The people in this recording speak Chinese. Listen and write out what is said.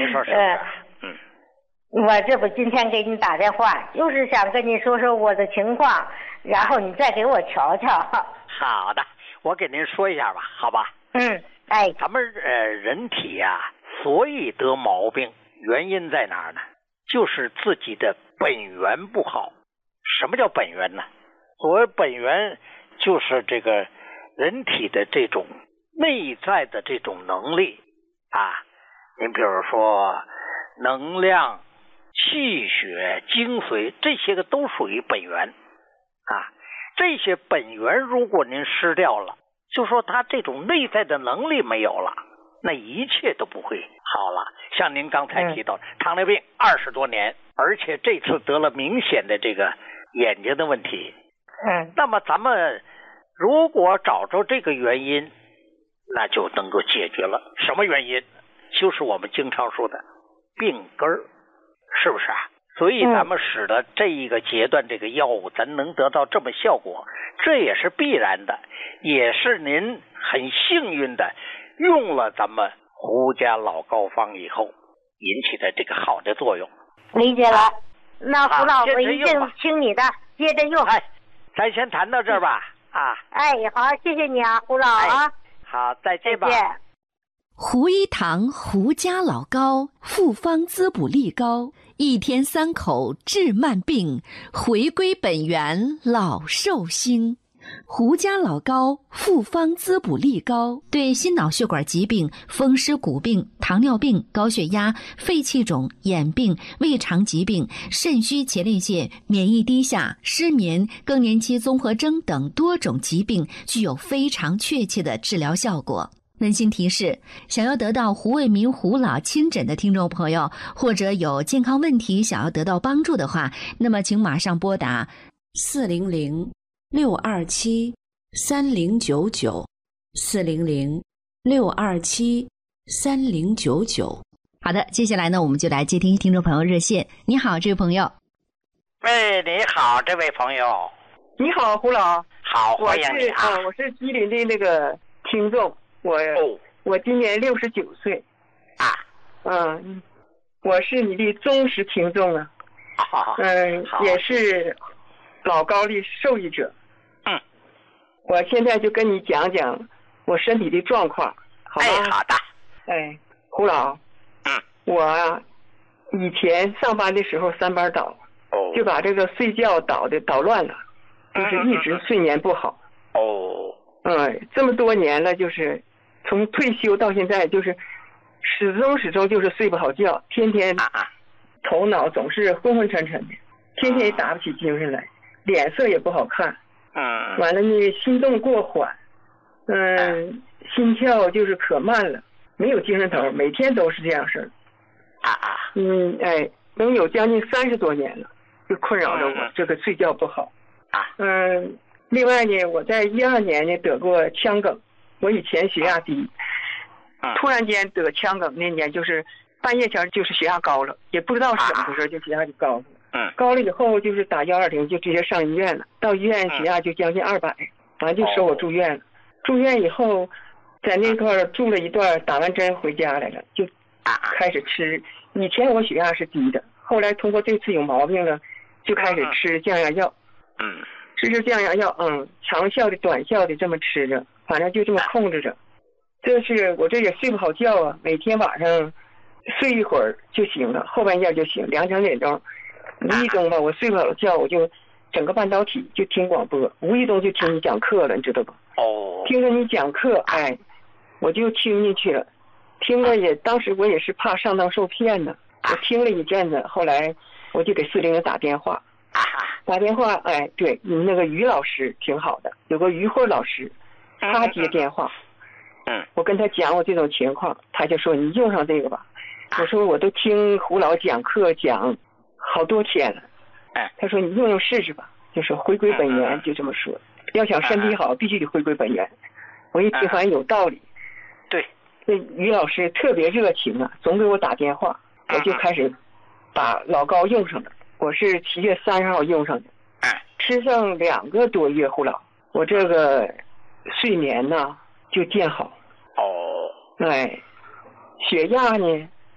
说是不是？ 我这不今天给你打电话，就是想跟你说说我的情况，然后你再给我瞧瞧。 好的，我给您说一下吧，好吧？ 哎， 咱们人体呀，所以得毛病，原因在哪儿呢？就是自己的本源不好。什么叫本源呢？所谓本源，就是这个人体的这种内在的这种能力啊。您比如说能量、气血、精髓，这些个都属于本源啊。这些本源如果您失掉了，就说他这种内在的能力没有了，那一切都不会好了。像您刚才提到糖尿病20多年，而且这次得了明显的这个眼睛的问题。那么咱们如果找着这个原因，那就能够解决了。什么原因？就是我们经常说的病根儿，是不是啊？所以咱们使得这一个阶段这个药物咱能得到这么效果，这也是必然的，也是您很幸运的用了咱们胡家老膏方以后引起的这个好的作用。 理解了。那胡老，我一定听你的，接着用。 咱先谈到这儿吧。 哎，好，谢谢你啊，胡老啊。 好，再见吧。 再见。 胡一堂胡家老膏复方滋补力膏，1天3口治慢病，回归本源老寿星。胡家老膏复方滋补力膏对心脑血管疾病、风湿骨病、糖尿病、高血压、肺气肿、眼病、胃肠疾病、肾虚前列腺、免疫低下、失眠、更年期综合征等多种疾病具有非常确切的治疗效果。温馨提示：想要得到胡卫民胡老亲诊的听众朋友，或者有健康问题想要得到帮助的话，那么请马上拨打400-627-3099，400-627-3099。好的，接下来呢，我们就来接听听众朋友热线。你好，这位朋友。 喂，你好，这位朋友。 你好，胡老。 好，欢迎你啊。 我是吉林的那个听众。我今年69岁我是你的忠实听众啊，也是老高的受益者。我现在就跟你讲讲我身体的状况，好吗？ 好的。 胡老，我以前上班的时候3班倒，就把这个睡觉捣乱了，就是一直睡眠不好。这么多年了，就是从退休到现在，就是始终就是睡不好觉，天天头脑总是昏昏沉沉的，天天也打不起精神来，脸色也不好看。完了呢，心动过缓，心跳就是可慢了，没有精神头，每天都是这样事儿。能有将近30多年了，就困扰着我这个睡觉不好。另外呢，我在12年呢得过腔梗，我以前血压低，突然间得腔梗那年就是半夜前就是血压高了，也不知道是怎么回事，就血压就高了。高了以后就是打120就直接上医院了，到医院血压就将近200，完就收我住院了。住院以后在那块住了一段，打完针回家来了，就开始吃。以前我血压是低的，后来通过这次有毛病了，就开始吃降压药。吃降压药，长效的短效的这么吃着，反正就这么控制着。这是我这也睡不好觉啊，每天晚上睡一会儿就行了，后半夜就行，2、3点钟，无意中吧，我睡不好觉，我就整个半导体就听广播，无意中就听你讲课了，你知道吧？听着你讲课，我就听进去了，听了也，当时我也是怕上当受骗呢，我听了一阵子，后来我就给400打电话。对，你那个于老师挺好的，有个于慧老师，他接电话，我跟他讲我这种情况，他就说你用上这个吧。我说我都听胡老讲课讲好多天了，他说你用试试吧，就说回归本源，就这么说，要想身体好必须得回归本源。我一听反正有道理。 对， 那于老师特别热情啊，总给我打电话，我就开始把老高用上了。我是7月30号用上的，吃上2个多月，胡老，我这个睡眠呢就见好。血压呢